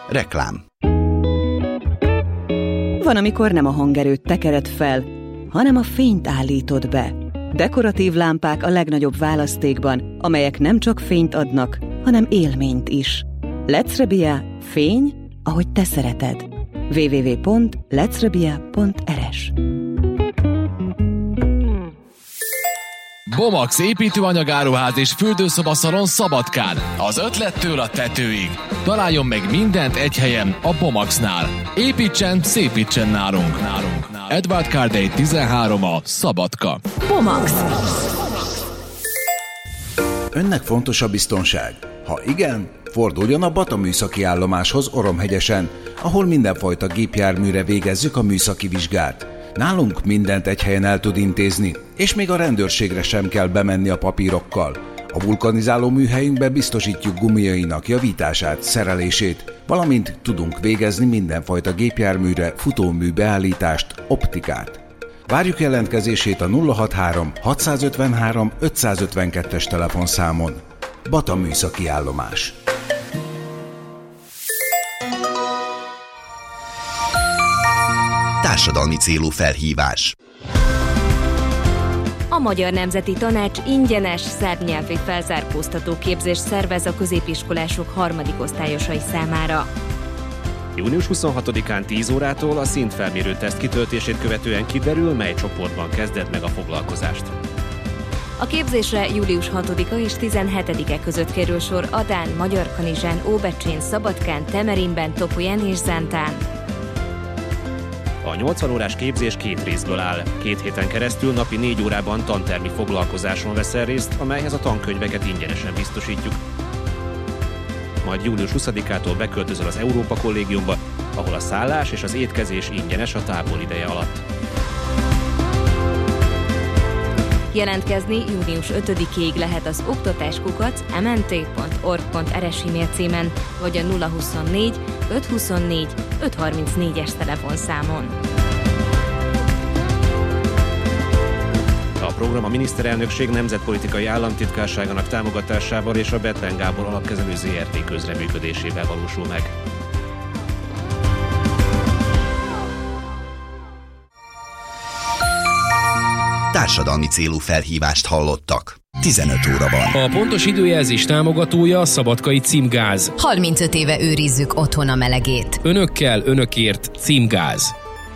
Reklám. Van, amikor nem a hangerőt tekered fel, hanem a fényt állítod be. Dekoratív lámpák a legnagyobb választékban, amelyek nem csak fényt adnak, hanem élményt is. Lecrebia, fény, ahogy te szereted. www.lecrebia.rs. Bomax építőanyagáruház és fürdőszobaszalon Szabadkán. Az ötlettől a tetőig. Találjon meg mindent egy helyen, a Bomaxnál. Építsen, szépítsen nálunk. Edward Cardey 13 a Szabadka. Bomax. Önnek fontos a biztonság? Ha igen, forduljon a Bata műszaki állomáshoz Oromhegyesen, ahol mindenfajta gépjárműre végezzük a műszaki vizsgát. Nálunk mindent egy helyen el tud intézni, és még a rendőrségre sem kell bemenni a papírokkal. A vulkanizáló műhelyünkben biztosítjuk gumiainak javítását, szerelését, valamint tudunk végezni mindenfajta gépjárműre futómű beállítást, optikát. Várjuk jelentkezését a 063 653 552-es telefonszámon. Bata műszaki állomás. Társadalmi célú felhívás. A Magyar Nemzeti Tanács ingyenes szerbnyelvi felzárkóztató képzést szervez a középiskolások harmadikosztályosai számára. Június 26-án 10 órától a szintfelmérő teszt kitöltését követően kiderül, mely csoportban kezded meg a foglalkozást. A képzésre július 6-a és 17-e között kerül sor Adán, Magyarkanizsán, Óbecsén, Szabadkán, Temerinben, Topolyán és Zántán. A 80 órás képzés 2 részből áll. 2 héten keresztül napi 4 órában tantermi foglalkozáson veszel részt, amelyhez a tankönyveket ingyenesen biztosítjuk. Majd július 20-ától beköltözöl az Európa Kollégiumba, ahol a szállás és az étkezés ingyenes a tábor ideje alatt. Jelentkezni június 5-ig lehet az oktatáskukac.mnt.org.rs e-mail címen, vagy a 024 524 534-es telefonszámon. A program a miniszterelnökség nemzetpolitikai államtitkárságának támogatásával és a Bethlen Gábor alapkezelő ZRT közreműködésével valósul meg. Társadalmi célú felhívást hallottak. 15 óra van. A pontos időjelzés támogatója a Szabadkai Címgáz. 35 éve őrizzük otthon a melegét. Önökkel, önökért Címgáz.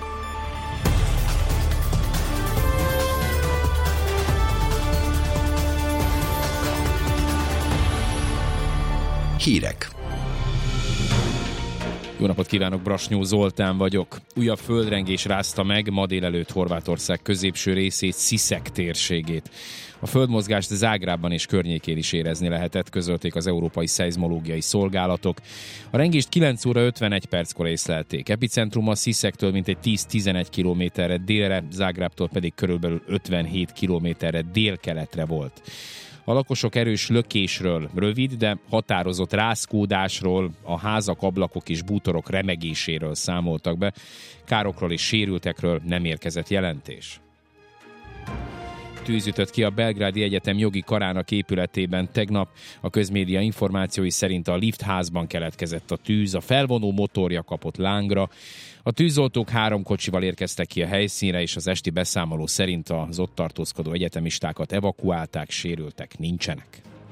Hírek. Jó napot kívánok, Brasnyó Zoltán vagyok. Újabb földrengés rázta meg ma délelőtt Horvátország középső részét, Sisak térségét. A földmozgást Zágrábban és környékén is érezni lehetett, közölték az európai szeizmológiai szolgálatok. A rengést 9 óra 51 perckor észlelték. Epicentruma Sisaktől mintegy 10-11 kilométerre délre, Zágrábtól pedig körülbelül 57 kilométerre délkeletre volt. A lakosok erős lökésről, rövid, de határozott rázkódásról, a házak, ablakok és bútorok remegéséről számoltak be. Károkról és sérültekről nem érkezett jelentés. Tűz ütött ki a Belgrádi Egyetem jogi karának épületében tegnap. A közmédia információi szerint a liftházban keletkezett a tűz, a felvonó motorja kapott lángra. A tűzoltók 3 kocsival érkeztek ki a helyszínre, és az esti beszámoló szerint az ott tartózkodó egyetemistákat evakuálták, sérültek nincsenek.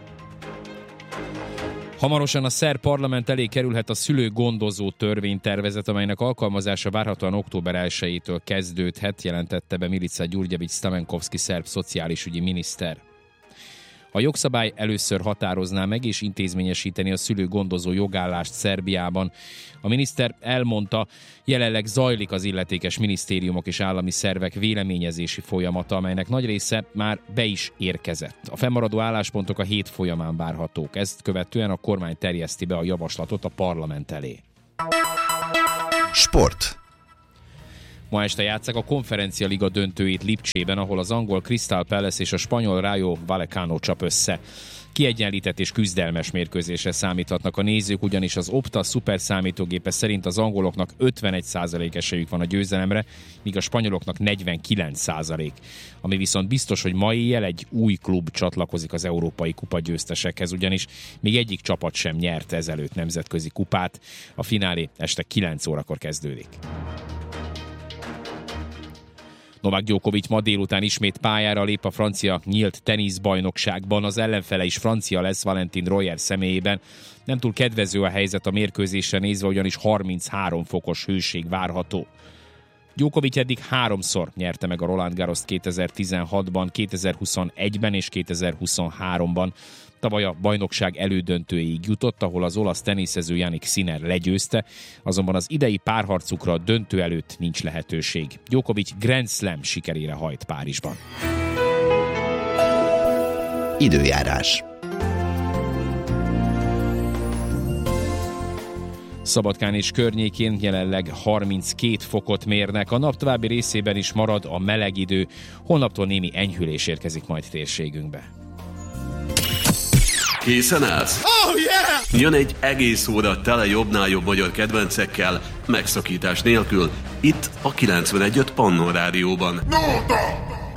Hamarosan a szerb parlament elé kerülhet a szülőgondozó törvénytervezet, amelynek alkalmazása várhatóan október 1-től kezdődhet, jelentette be Milica Gyurgyevics Stamenkovski szerb szociális ügyi miniszter. A jogszabály először határozná meg és intézményesíteni a szülőgondozó jogállást Szerbiában. A miniszter elmondta, jelenleg zajlik az illetékes minisztériumok és állami szervek véleményezési folyamata, amelynek nagy része már be is érkezett. A fennmaradó álláspontok a hét folyamán várhatók. Ezt követően a kormány terjeszti be a javaslatot a parlament elé. Sport. Ma este játsszák a Konferencia Liga döntőit Lipcsében, ahol az angol Crystal Palace és a spanyol Rayo Vallecano csap össze. Kiegyenlített és küzdelmes mérkőzésre számíthatnak a nézők, ugyanis az Opta szuper számítógépe szerint az angoloknak 51% esélyük van a győzelemre, míg a spanyoloknak 49%. Ami viszont biztos, hogy ma éjjel egy új klub csatlakozik az Európai Kupa győztesekhez, ugyanis még egyik csapat sem nyert ezelőtt nemzetközi kupát. A finálé este 9 órakor kezdődik. Novák Djokovic ma délután ismét pályára lép a francia nyílt teniszbajnokságban. Az ellenfele is francia lesz Valentin Royer személyében. Nem túl kedvező a helyzet a mérkőzésre nézve, ugyanis 33 fokos hőség várható. Djokovic eddig 3-szor nyerte meg a Roland Garrost 2016-ban, 2021-ben és 2023-ban. Tavaly a bajnokság elődöntőjéig jutott, ahol az olasz teniszező Jannik Sinner legyőzte, azonban az idei párharcukra a döntő előtt nincs lehetőség. Djokovic Grand Slam sikerére hajt Párizsban. Időjárás. Szabadkán és környékén jelenleg 32 fokot mérnek, a nap további részében is marad a meleg idő, holnaptól némi enyhülés érkezik majd térségünkbe. Készen állsz? Oh, yeah! Jön egy egész óra tele jobbnál jobb magyar kedvencekkel, megszakítás nélkül, itt a 91.5 Pannon Rádióban. No,